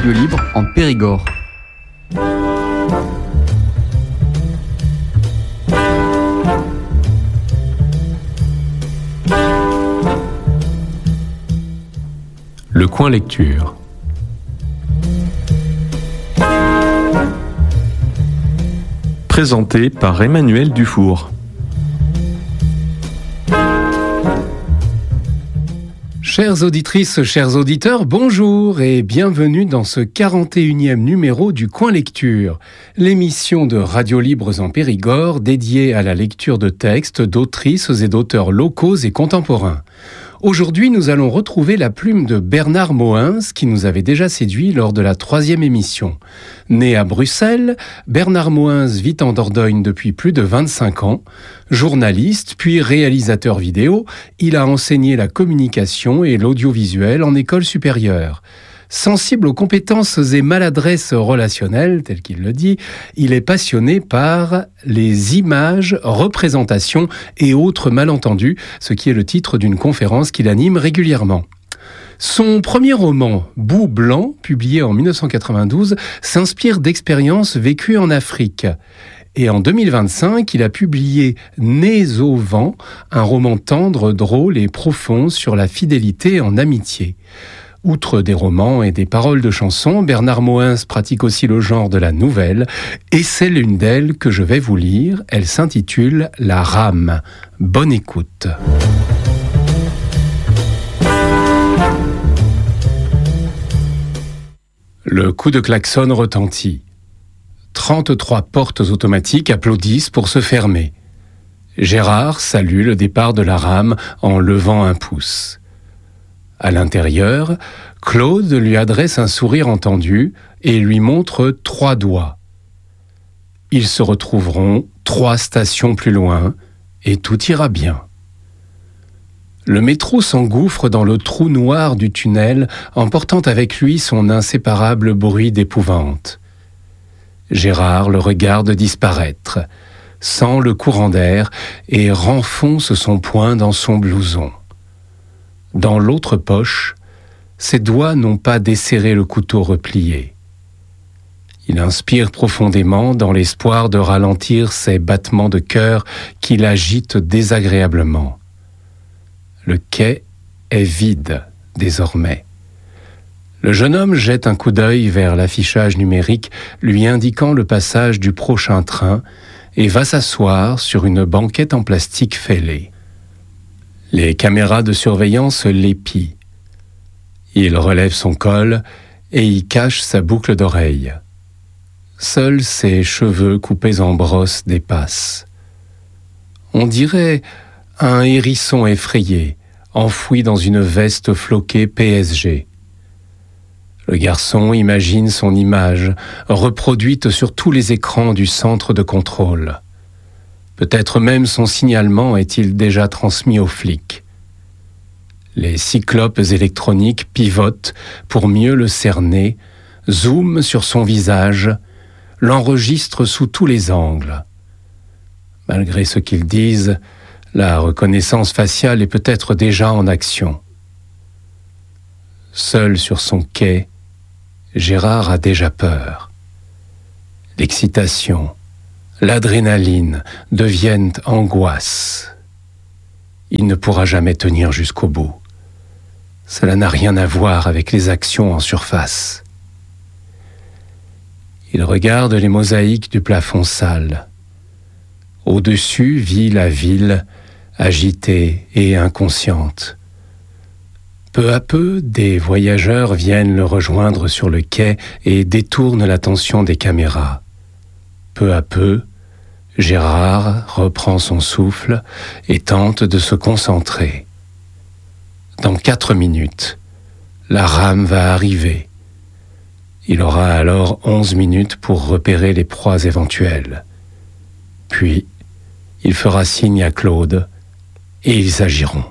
Radio Libre en Périgord. Le coin lecture. Présenté par Emmanuel Dufour. Chères auditrices, chers auditeurs, bonjour et bienvenue dans ce 41e numéro du Coin Lecture, l'émission de Radio Libres en Périgord dédiée à la lecture de textes d'autrices et d'auteurs locaux et contemporains. Aujourd'hui, nous allons retrouver la plume de Bernard Moens, qui nous avait déjà séduit lors de la 3e émission. Né à Bruxelles, Bernard Moens vit en Dordogne depuis plus de 25 ans. Journaliste, puis réalisateur vidéo, il a enseigné la communication et l'audiovisuel en école supérieure. Sensible aux compétences et maladresses relationnelles, tel qu'il le dit, il est passionné par les images, représentations et autres malentendus, ce qui est le titre d'une conférence qu'il anime régulièrement. Son premier roman, Bout blanc, publié en 1992, s'inspire d'expériences vécues en Afrique. Et en 2025, il a publié Nés au vent, un roman tendre, drôle et profond sur la fidélité en amitié. Outre des romans et des paroles de chansons, Bernard Moens pratique aussi le genre de la nouvelle, et c'est l'une d'elles que je vais vous lire. Elle s'intitule « La rame ». Bonne écoute. Le coup de klaxon retentit. 33 portes automatiques applaudissent pour se fermer. Gérard salue le départ de la rame en levant un pouce. À l'intérieur, Claude lui adresse un sourire entendu et lui montre 3 doigts. Ils se retrouveront 3 stations plus loin et tout ira bien. Le métro s'engouffre dans le trou noir du tunnel, emportant avec lui son inséparable bruit d'épouvante. Gérard le regarde disparaître, sent le courant d'air et renfonce son poing dans son blouson. Dans l'autre poche, ses doigts n'ont pas desserré le couteau replié. Il inspire profondément dans l'espoir de ralentir ses battements de cœur qui l'agitent désagréablement. Le quai est vide désormais. Le jeune homme jette un coup d'œil vers l'affichage numérique lui indiquant le passage du prochain train et va s'asseoir sur une banquette en plastique fêlée. Les caméras de surveillance l'épient. Il relève son col et y cache sa boucle d'oreille. Seuls ses cheveux coupés en brosse dépassent. On dirait un hérisson effrayé, enfoui dans une veste floquée PSG. Le garçon imagine son image, reproduite sur tous les écrans du centre de contrôle. Peut-être même son signalement est-il déjà transmis aux flics. Les cyclopes électroniques pivotent pour mieux le cerner, zooment sur son visage, l'enregistrent sous tous les angles. Malgré ce qu'ils disent, la reconnaissance faciale est peut-être déjà en action. Seul sur son quai, Gérard a déjà peur. L'excitation, l'adrénaline deviennent angoisse. Il ne pourra jamais tenir jusqu'au bout. Cela n'a rien à voir avec les actions en surface. Il regarde les mosaïques du plafond sale. Au-dessus vit la ville, agitée et inconsciente. Peu à peu, des voyageurs viennent le rejoindre sur le quai et détournent l'attention des caméras. Peu à peu, Gérard reprend son souffle et tente de se concentrer. Dans 4 minutes, la rame va arriver. Il aura alors 11 minutes pour repérer les proies éventuelles. Puis, il fera signe à Claude et ils agiront.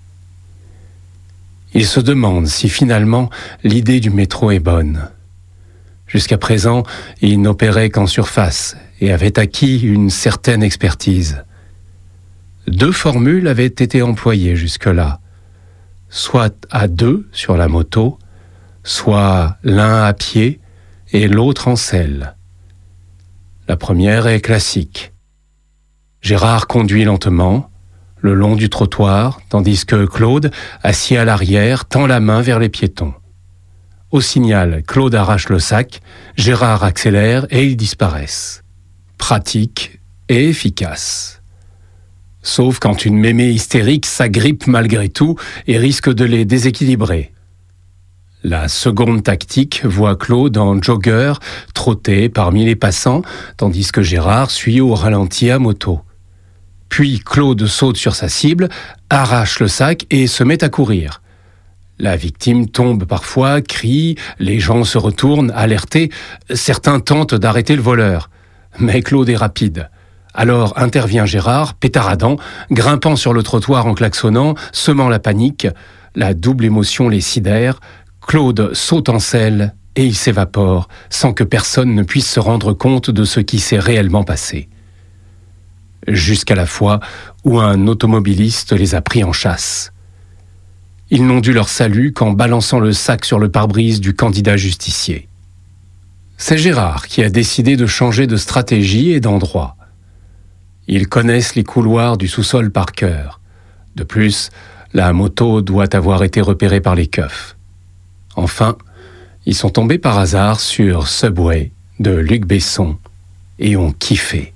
Il se demande si finalement l'idée du métro est bonne. Jusqu'à présent, il n'opérait qu'en surface et avait acquis une certaine expertise. 2 formules avaient été employées jusque-là, soit à 2 sur la moto, soit l'un à pied et l'autre en selle. La première est classique. Gérard conduit lentement, le long du trottoir, tandis que Claude, assis à l'arrière, tend la main vers les piétons. Au signal, Claude arrache le sac, Gérard accélère et ils disparaissent. Pratique et efficace. Sauf quand une mémé hystérique s'agrippe malgré tout et risque de les déséquilibrer. La seconde tactique voit Claude en jogger trotter parmi les passants, tandis que Gérard suit au ralenti à moto. Puis Claude saute sur sa cible, arrache le sac et se met à courir. La victime tombe parfois, crie, les gens se retournent, alertés. Certains tentent d'arrêter le voleur. Mais Claude est rapide. Alors intervient Gérard, pétaradant, grimpant sur le trottoir en klaxonnant, semant la panique. La double émotion les sidère. Claude saute en selle et il s'évapore, sans que personne ne puisse se rendre compte de ce qui s'est réellement passé. Jusqu'à la fois où un automobiliste les a pris en chasse. Ils n'ont dû leur salut qu'en balançant le sac sur le pare-brise du candidat justicier. C'est Gérard qui a décidé de changer de stratégie et d'endroit. Ils connaissent les couloirs du sous-sol par cœur. De plus, la moto doit avoir été repérée par les keufs. Enfin, ils sont tombés par hasard sur Subway de Luc Besson et ont kiffé.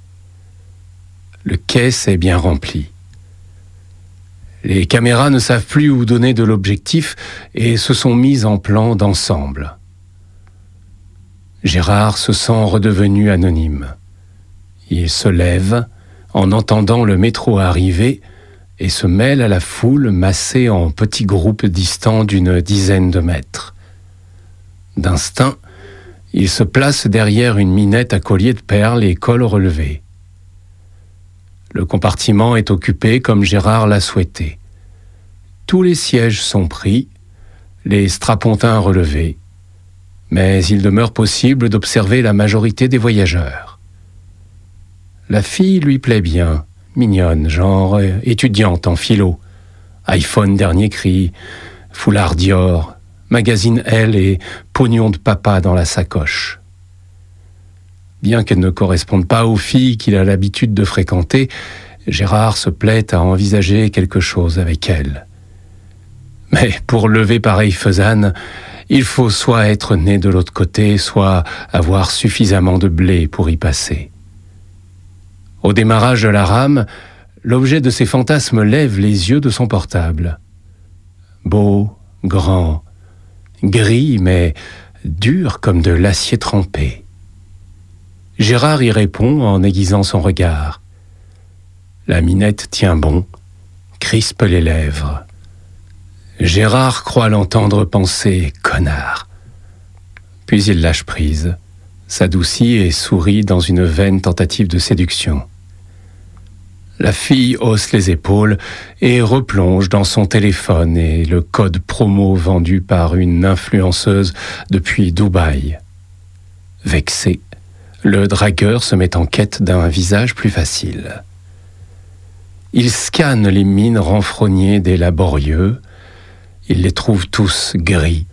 Le caisse est bien rempli. Les caméras ne savent plus où donner de l'objectif et se sont mises en plan d'ensemble. Gérard se sent redevenu anonyme. Il se lève en entendant le métro arriver et se mêle à la foule massée en petits groupes distants d'une dizaine de mètres. D'instinct, il se place derrière une minette à collier de perles et col relevé. Le compartiment est occupé comme Gérard l'a souhaité. Tous les sièges sont pris, les strapontins relevés, mais il demeure possible d'observer la majorité des voyageurs. La fille lui plaît bien, mignonne, genre étudiante en philo, iPhone dernier cri, foulard Dior, magazine Elle et pognon de papa dans la sacoche. Bien qu'elle ne corresponde pas aux filles qu'il a l'habitude de fréquenter, Gérard se plaît à envisager quelque chose avec elle. Mais pour lever pareille faisane, il faut soit être né de l'autre côté, soit avoir suffisamment de blé pour y passer. Au démarrage de la rame, l'objet de ses fantasmes lève les yeux de son portable. Beau, grand, gris mais dur comme de l'acier trempé. Gérard y répond en aiguisant son regard. La minette tient bon, crispe les lèvres. Gérard croit l'entendre penser « connard ». Puis il lâche prise, s'adoucit et sourit dans une vaine tentative de séduction. La fille hausse les épaules et replonge dans son téléphone et le code promo vendu par une influenceuse depuis Dubaï. Vexé, le dragueur se met en quête d'un visage plus facile. Il scanne les mines renfrognées des laborieux. Il les trouve tous gris.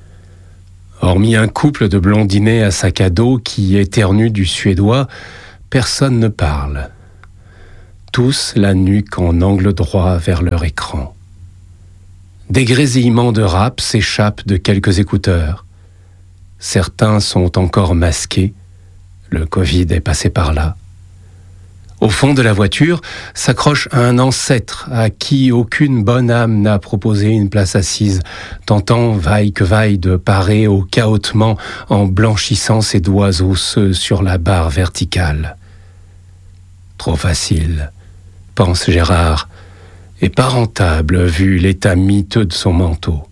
Hormis un couple de blondinets à sac à dos qui éternuent du suédois, personne ne parle. Tous la nuque en angle droit vers leur écran. Des grésillements de rap s'échappent de quelques écouteurs. Certains sont encore masqués. Le Covid est passé par là. Au fond de la voiture s'accroche un ancêtre à qui aucune bonne âme n'a proposé une place assise, tentant vaille que vaille de parer au cahotement en blanchissant ses doigts osseux sur la barre verticale. Trop facile, pense Gérard, et pas rentable vu l'état miteux de son manteau.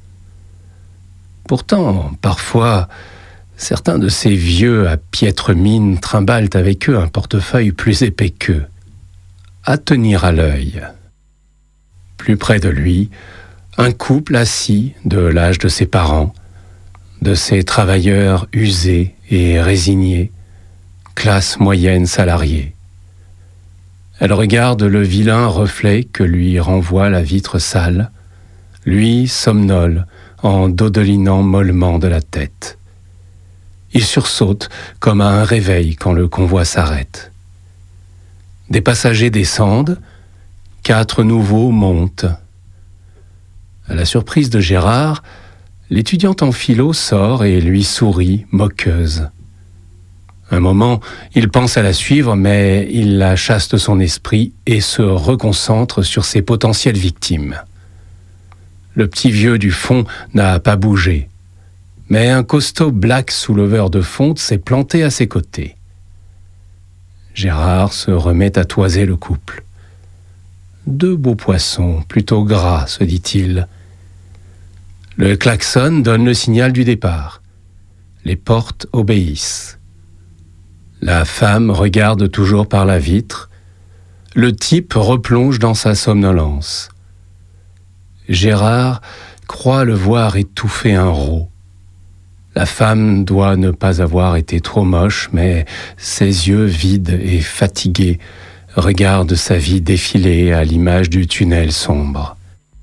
Pourtant, parfois, certains de ces vieux à piètre mine trimballent avec eux un portefeuille plus épais qu'eux. À tenir à l'œil. Plus près de lui, un couple assis de l'âge de ses parents, de ces travailleurs usés et résignés, classe moyenne salariée. Elle regarde le vilain reflet que lui renvoie la vitre sale. Lui somnole en dodelinant mollement de la tête. Il sursaute comme à un réveil quand le convoi s'arrête. Des passagers descendent, 4 nouveaux montent. À la surprise de Gérard, l'étudiante en philo sort et lui sourit, moqueuse. Un moment, il pense à la suivre, mais il la chasse de son esprit et se reconcentre sur ses potentielles victimes. Le petit vieux du fond n'a pas bougé, mais un costaud black souleveur de fonte s'est planté à ses côtés. Gérard se remet à toiser le couple. 2 beaux poissons, plutôt gras, se dit-il. Le klaxon donne le signal du départ. Les portes obéissent. La femme regarde toujours par la vitre. Le type replonge dans sa somnolence. Gérard croit le voir étouffer un rot. La femme doit ne pas avoir été trop moche, mais ses yeux vides et fatigués regardent sa vie défiler à l'image du tunnel sombre.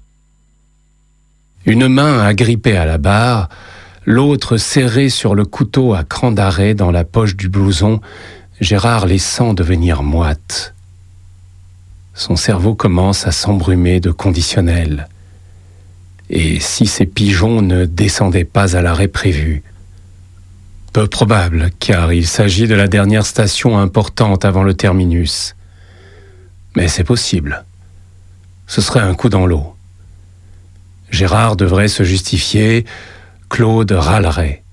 Une main agrippée à la barre, l'autre serrée sur le couteau à cran d'arrêt dans la poche du blouson, Gérard les sent devenir moites. Son cerveau commence à s'embrumer de conditionnels. Et si ces pigeons ne descendaient pas à l'arrêt prévu? Peu probable, car il s'agit de la dernière station importante avant le terminus. Mais c'est possible. Ce serait un coup dans l'eau. Gérard devrait se justifier, Claude râlerait.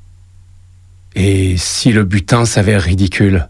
Et si le butin s'avère ridicule?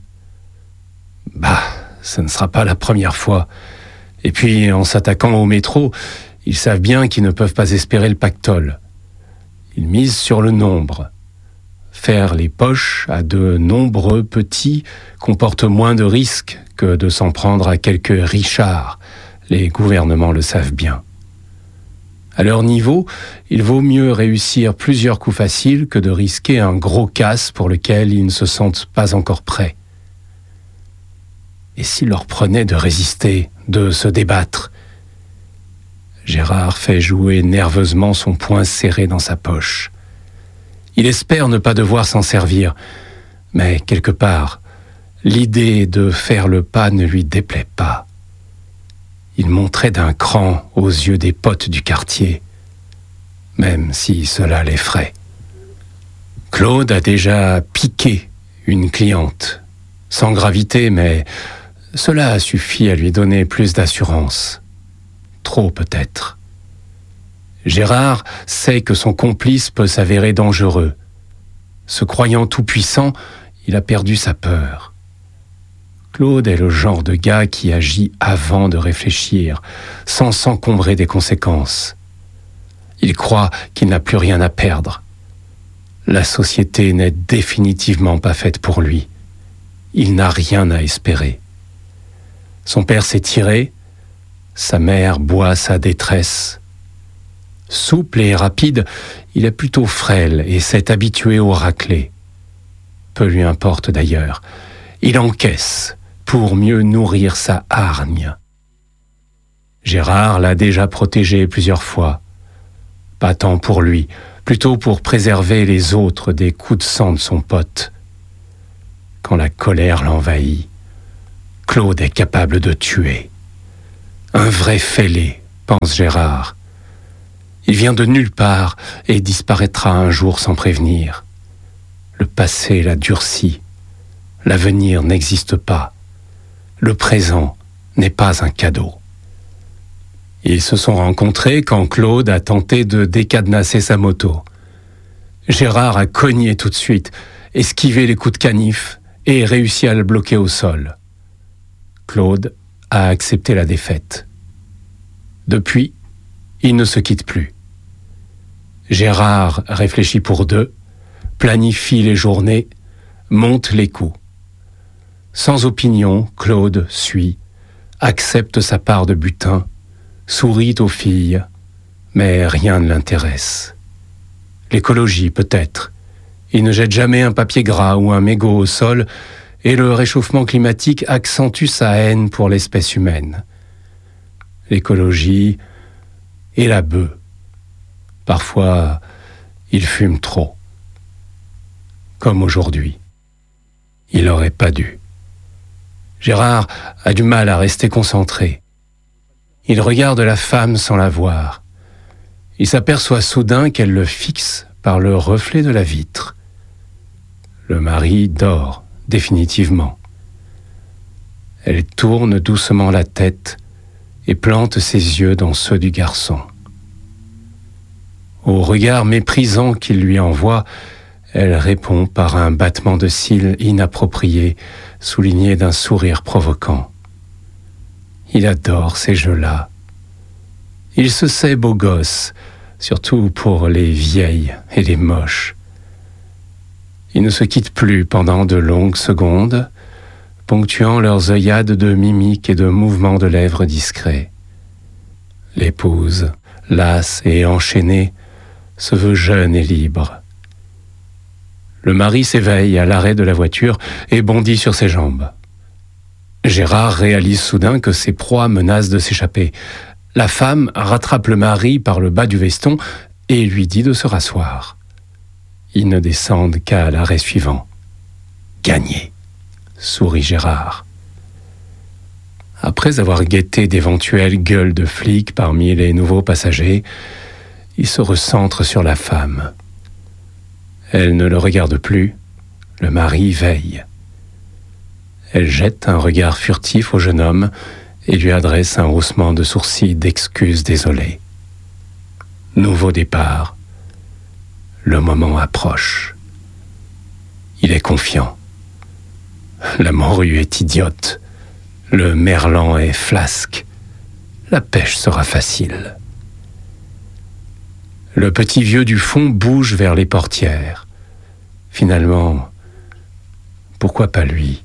Ce ne sera pas la première fois. Et puis, en s'attaquant au métro, ils savent bien qu'ils ne peuvent pas espérer le pactole. Ils misent sur le nombre. Faire les poches à de nombreux petits comporte moins de risques que de s'en prendre à quelques richards. Les gouvernements le savent bien. À leur niveau, il vaut mieux réussir plusieurs coups faciles que de risquer un gros casse pour lequel ils ne se sentent pas encore prêts. Et s'il leur prenait de résister, de se débattre? Gérard fait jouer nerveusement son poing serré dans sa poche. Il espère ne pas devoir s'en servir, mais quelque part, l'idée de faire le pas ne lui déplaît pas. Il monterait d'un cran aux yeux des potes du quartier, même si cela l'effraie. Claude a déjà piqué une cliente, sans gravité, mais cela a suffi à lui donner plus d'assurance. Trop peut-être. Gérard sait que son complice peut s'avérer dangereux. Se croyant tout-puissant, il a perdu sa peur. Claude est le genre de gars qui agit avant de réfléchir, sans s'encombrer des conséquences. Il croit qu'il n'a plus rien à perdre. La société n'est définitivement pas faite pour lui. Il n'a rien à espérer. Son père s'est tiré, sa mère boit sa détresse. Souple et rapide, il est plutôt frêle et s'est habitué au raclé. Peu lui importe d'ailleurs. Il encaisse pour mieux nourrir sa hargne. Gérard l'a déjà protégé plusieurs fois. Pas tant pour lui, plutôt pour préserver les autres des coups de sang de son pote. Quand la colère l'envahit, Claude est capable de tuer. Un vrai fêlé, pense Gérard. Il vient de nulle part et disparaîtra un jour sans prévenir. Le passé l'a durci. L'avenir n'existe pas. Le présent n'est pas un cadeau. Ils se sont rencontrés quand Claude a tenté de décadenasser sa moto. Gérard a cogné tout de suite, esquivé les coups de canif et réussi à le bloquer au sol. Claude a accepté la défaite. Depuis, ils ne se quittent plus. Gérard réfléchit pour deux, planifie les journées, monte les coups. Sans opinion, Claude suit, accepte sa part de butin, sourit aux filles, mais rien ne l'intéresse. L'écologie peut-être. Il ne jette jamais un papier gras ou un mégot au sol, et le réchauffement climatique accentue sa haine pour l'espèce humaine. L'écologie et la bœuf. Parfois, il fume trop. Comme aujourd'hui. Il n'aurait pas dû. Gérard a du mal à rester concentré. Il regarde la femme sans la voir. Il s'aperçoit soudain qu'elle le fixe par le reflet de la vitre. Le mari dort définitivement. Elle tourne doucement la tête et plante ses yeux dans ceux du garçon. Au regard méprisant qu'il lui envoie, elle répond par un battement de cils inapproprié, souligné d'un sourire provoquant. Il adore ces jeux-là. Il se sait beau gosse, surtout pour les vieilles et les moches. Ils ne se quittent plus pendant de longues secondes, ponctuant leurs œillades de mimiques et de mouvements de lèvres discrets. L'épouse, lasse et enchaînée, se veut jeune et libre. Le mari s'éveille à l'arrêt de la voiture et bondit sur ses jambes. Gérard réalise soudain que ses proies menacent de s'échapper. La femme rattrape le mari par le bas du veston et lui dit de se rasseoir. Ils ne descendent qu'à l'arrêt suivant. Gagné, sourit Gérard. Après avoir guetté d'éventuelles gueules de flics parmi les nouveaux passagers, il se recentre sur la femme. Elle ne le regarde plus, le mari veille. Elle jette un regard furtif au jeune homme et lui adresse un haussement de sourcils d'excuse désolée. Nouveau départ. Le moment approche. Il est confiant. La morue est idiote. Le merlan est flasque. La pêche sera facile. Le petit vieux du fond bouge vers les portières. Finalement, pourquoi pas lui?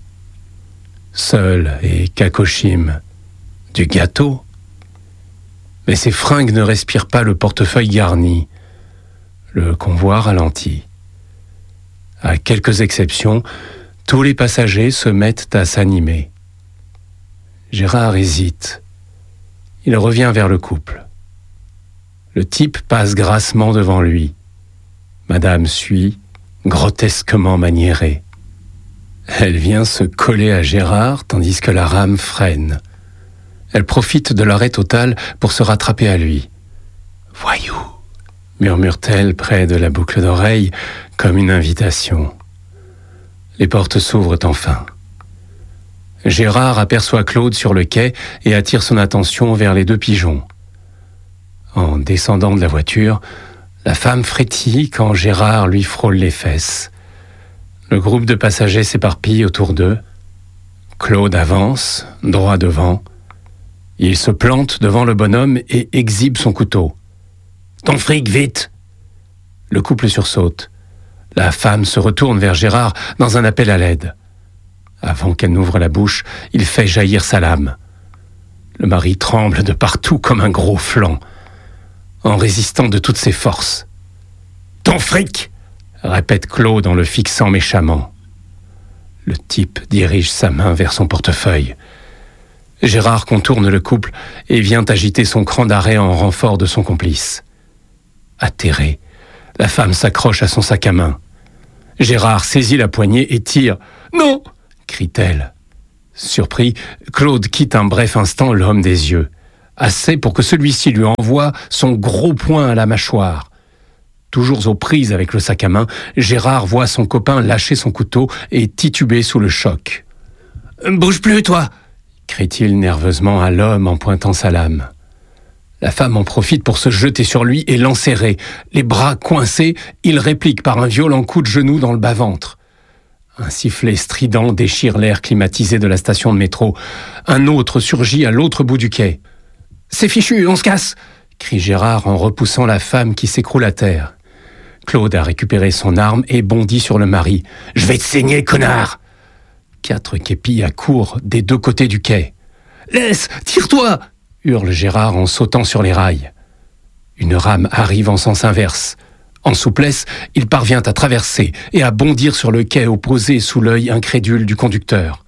Seul et Kakoshim, du gâteau. Mais ses fringues ne respirent pas le portefeuille garni. Le convoi ralentit. À quelques exceptions, tous les passagers se mettent à s'animer. Gérard hésite. Il revient vers le couple. Le type passe grassement devant lui. Madame suit, grotesquement maniérée. Elle vient se coller à Gérard tandis que la rame freine. Elle profite de l'arrêt total pour se rattraper à lui. « Voyou !» murmure-t-elle près de la boucle d'oreille comme une invitation. Les portes s'ouvrent enfin. Gérard aperçoit Claude sur le quai et attire son attention vers les deux pigeons. En descendant de la voiture, la femme frétille quand Gérard lui frôle les fesses. Le groupe de passagers s'éparpille autour d'eux. Claude avance, droit devant. Il se plante devant le bonhomme et exhibe son couteau. « Ton fric, vite !» Le couple sursaute. La femme se retourne vers Gérard dans un appel à l'aide. Avant qu'elle n'ouvre la bouche, il fait jaillir sa lame. Le mari tremble de partout comme un gros flanc, en résistant de toutes ses forces. « Ton fric !» répète Claude en le fixant méchamment. Le type dirige sa main vers son portefeuille. Gérard contourne le couple et vient agiter son cran d'arrêt en renfort de son complice. Atterrée, la femme s'accroche à son sac à main. Gérard saisit la poignée et tire. « Non !» crie-t-elle. Surpris, Claude quitte un bref instant l'homme des yeux. Assez pour que celui-ci lui envoie son gros poing à la mâchoire. Toujours aux prises avec le sac à main, Gérard voit son copain lâcher son couteau et tituber sous le choc. « Bouge plus, toi !» crie-t-il nerveusement à l'homme en pointant sa lame. La femme en profite pour se jeter sur lui et l'enserrer. Les bras coincés, il réplique par un violent coup de genou dans le bas-ventre. Un sifflet strident déchire l'air climatisé de la station de métro. Un autre surgit à l'autre bout du quai. « C'est fichu, on se casse !» crie Gérard en repoussant la femme qui s'écroule à terre. Claude a récupéré son arme et bondit sur le mari. « Je vais te saigner, connard !» 4 képis accourent des deux côtés du quai. « Laisse, tire-toi !» hurle Gérard en sautant sur les rails. Une rame arrive en sens inverse. En souplesse, il parvient à traverser et à bondir sur le quai opposé sous l'œil incrédule du conducteur.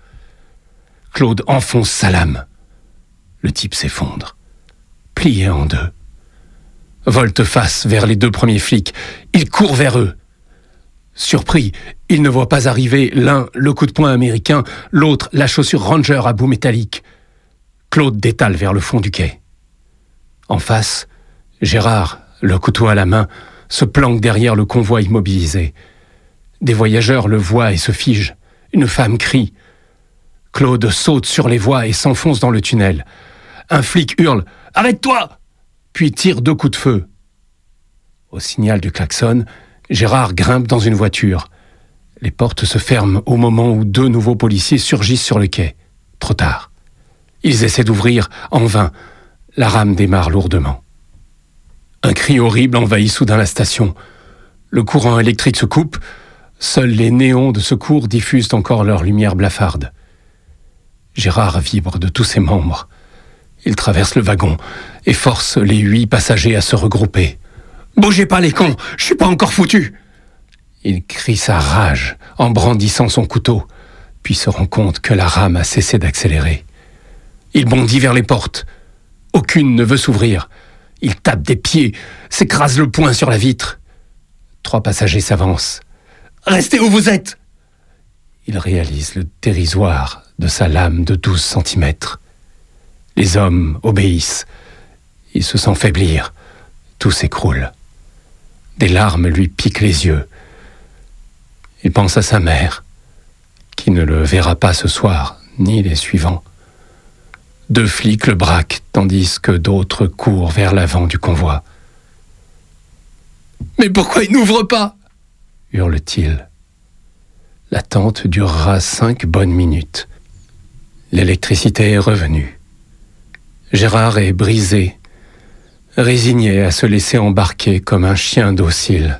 Claude enfonce sa lame. Le type s'effondre, plié en deux. Volte-face vers les 2 premiers flics. Il court vers eux. Surpris, il ne voit pas arriver l'un le coup de poing américain, l'autre la chaussure Ranger à bout métallique. Claude détale vers le fond du quai. En face, Gérard, le couteau à la main, se planque derrière le convoi immobilisé. Des voyageurs le voient et se figent. Une femme crie. Claude saute sur les voies et s'enfonce dans le tunnel. Un flic hurle « Arrête-toi !» puis tire 2 coups de feu. Au signal du klaxon, Gérard grimpe dans une voiture. Les portes se ferment au moment où 2 nouveaux policiers surgissent sur le quai. Trop tard. Ils essaient d'ouvrir, en vain. La rame démarre lourdement. Un cri horrible envahit soudain la station. Le courant électrique se coupe. Seuls les néons de secours diffusent encore leur lumière blafarde. Gérard vibre de tous ses membres. Il traverse le wagon et force les 8 passagers à se regrouper. « Bougez pas les cons, je suis pas encore foutu !» Il crie sa rage en brandissant son couteau, puis se rend compte que la rame a cessé d'accélérer. Il bondit vers les portes. Aucune ne veut s'ouvrir. Il tape des pieds, s'écrase le poing sur la vitre. 3 passagers s'avancent. « Restez où vous êtes !» Il réalise le dérisoire de sa lame de 12 cm. Les hommes obéissent. Il se sent faiblir. Tout s'écroule. Des larmes lui piquent les yeux. Il pense à sa mère, qui ne le verra pas ce soir, ni les suivants. 2 flics le braquent, tandis que d'autres courent vers l'avant du convoi. « Mais pourquoi il n'ouvre pas ?» hurle-t-il. L'attente durera 5 bonnes minutes. L'électricité est revenue. Gérard est brisé, résigné à se laisser embarquer comme un chien docile.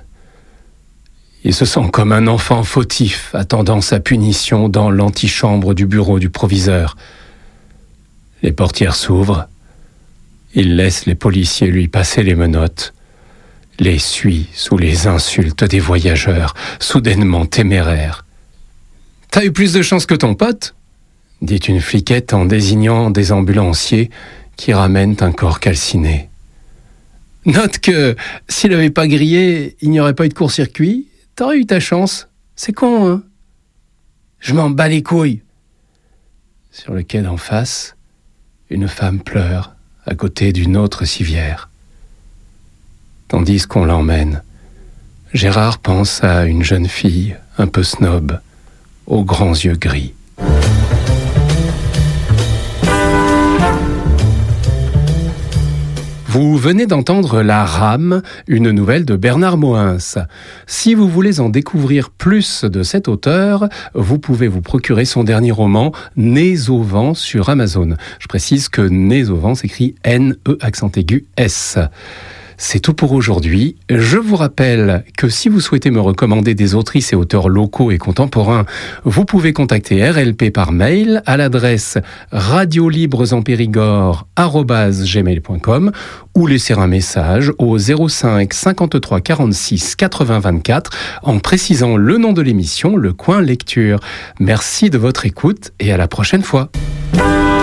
Il se sent comme un enfant fautif attendant sa punition dans l'antichambre du bureau du proviseur. Les portières s'ouvrent. Il laisse les policiers lui passer les menottes, les suit sous les insultes des voyageurs, soudainement téméraires. « T'as eu plus de chance que ton pote ?» dit une fliquette en désignant des ambulanciers qui ramènent un corps calciné. « Note que s'il n'avait pas grillé, il n'y aurait pas eu de court-circuit. T'aurais eu ta chance. C'est con, hein ? Je m'en bats les couilles. » Sur le quai d'en face, une femme pleure à côté d'une autre civière. Tandis qu'on l'emmène, Gérard pense à une jeune fille un peu snob, aux grands yeux gris. Vous venez d'entendre La Rame, une nouvelle de Bernard Moïns. Si vous voulez en découvrir plus de cet auteur, vous pouvez vous procurer son dernier roman, Nez au vent, sur Amazon. Je précise que Nez au vent s'écrit N-E-S. C'est tout pour aujourd'hui. Je vous rappelle que si vous souhaitez me recommander des autrices et auteurs locaux et contemporains, vous pouvez contacter RLP par mail à l'adresse radiolibresenpérigord@gmail.com ou laisser un message au 05 53 46 80 24 en précisant le nom de l'émission, Le Coin Lecture. Merci de votre écoute et à la prochaine fois.